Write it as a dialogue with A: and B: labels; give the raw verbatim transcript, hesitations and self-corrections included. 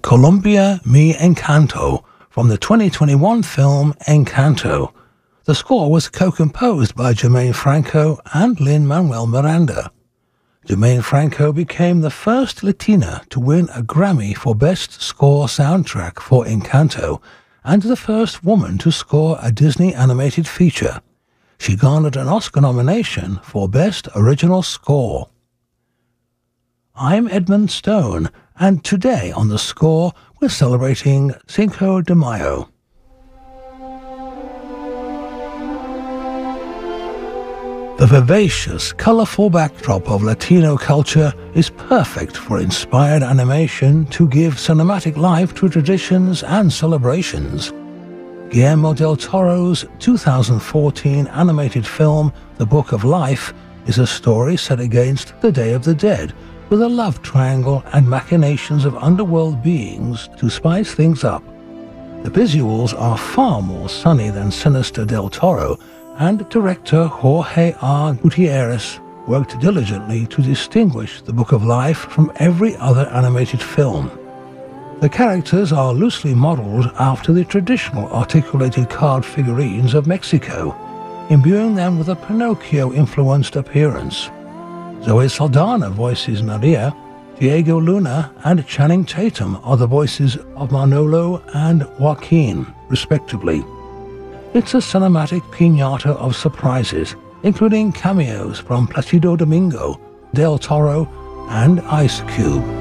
A: Colombia Mi Encanto from the twenty twenty-one film Encanto. The score was co-composed by Germaine Franco and Lin-Manuel Miranda. Germaine Franco became the first Latina to win a Grammy for Best Score Soundtrack for Encanto and the first woman to score a Disney animated feature. She garnered an Oscar nomination for Best Original Score. I'm Edmund Stone, and today on The Score we're celebrating Cinco de Mayo. The vivacious, colorful backdrop of Latino culture is perfect for inspired animation to give cinematic life to traditions and celebrations. Guillermo del Toro's two thousand fourteen animated film The Book of Life is a story set against the Day of the Dead, with a love triangle and machinations of underworld beings to spice things up. The visuals are far more sunny than sinister Del Toro, and director Jorge R. Gutierrez worked diligently to distinguish The Book of Life from every other animated film. The characters are loosely modeled after the traditional articulated card figurines of Mexico, imbuing them with a Pinocchio-influenced appearance. Zoe Saldana voices Maria, Diego Luna and Channing Tatum are the voices of Manolo and Joaquin, respectively. It's a cinematic piñata of surprises, including cameos from Placido Domingo, Del Toro, and Ice Cube.